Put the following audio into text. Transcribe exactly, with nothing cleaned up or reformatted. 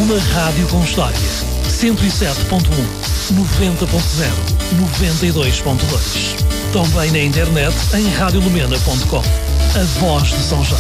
Uma rádio com história. cento e sete ponto um, noventa ponto zero, noventa e dois ponto dois. Também na internet em rádio lumena ponto com. A voz de São Jorge.